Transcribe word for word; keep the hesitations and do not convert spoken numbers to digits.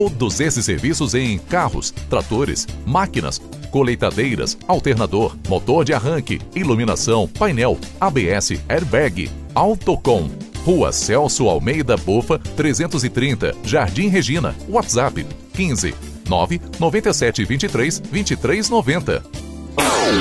Todos esses serviços em carros, tratores, máquinas, colheitadeiras, alternador, motor de arranque, iluminação, painel, A B S, airbag, Autocom. Rua Celso Almeida Bofa, trezentos e trinta, Jardim Regina. WhatsApp quinze, nove nove sete, vinte e três, vinte e três noventa.